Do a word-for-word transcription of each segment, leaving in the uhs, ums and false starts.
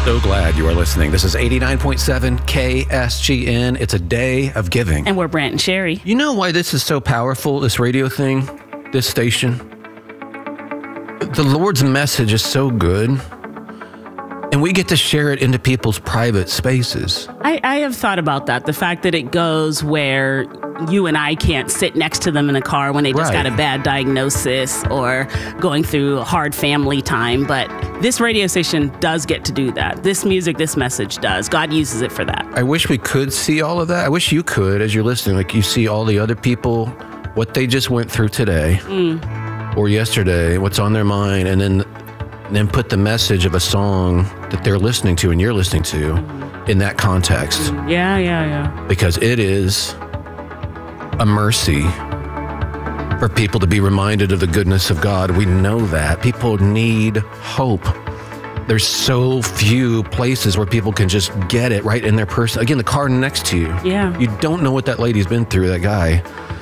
So glad you are listening. This is eighty-nine point seven K S G N. It's a day of giving. And we're Brant and Sherry. You know why this is so powerful, this radio thing, this station? The Lord's message is so good, and we get to share it into people's private spaces. I, I have thought about that. The fact that it goes where you and I can't sit next to them in a car when they just Right. got a bad diagnosis or going through a hard family time. But this radio station does get to do that. This music, this message does. God uses it for that. I wish we could see all of that. I wish you could, as you're listening, like you see all the other people, what they just went through today Mm. or yesterday, what's on their mind, and then and then put the message of a song that they're listening to and you're listening to in that context. Yeah, yeah, yeah. Because it is a mercy for people to be reminded of the goodness of God. We know that. People need hope. There's so few places where people can just get it right in their person. Again, the car next to you. Yeah. You don't know what that lady's been through, that guy.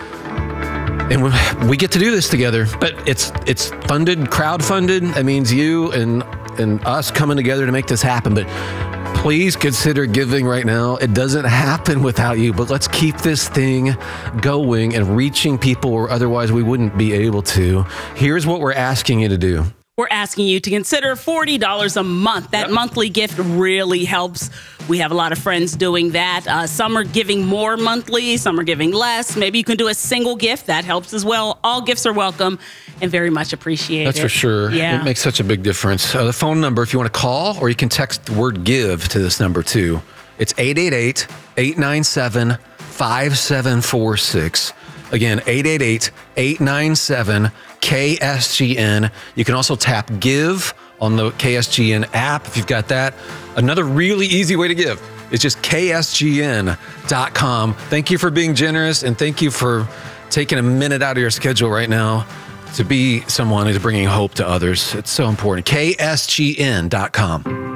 And we, we get to do this together, but it's it's funded, crowdfunded. That means you and and us coming together to make this happen. But please consider giving right now. It doesn't happen without you, but let's keep this thing going and reaching people where otherwise we wouldn't be able to. Here's what we're asking you to do. We're asking you to consider forty dollars a month. That Yep. monthly gift really helps. We have a lot of friends doing that. Uh, some are giving more monthly, some are giving less. Maybe you can do a single gift. That helps as well. All gifts are welcome and very much appreciated. That's for sure. Yeah. It makes such a big difference. Uh, the phone number, if you want to call, or you can text the word give to this number too. It's eight eight eight, eight nine seven, five seven four six. Again, eight eight eight, eight nine seven, K S G N. You can also tap give on the K S G N app if you've got that. Another really easy way to give is just K S G N dot com. Thank you for being generous, and thank you for taking a minute out of your schedule right now to be someone who's bringing hope to others. It's so important. K S G N dot com.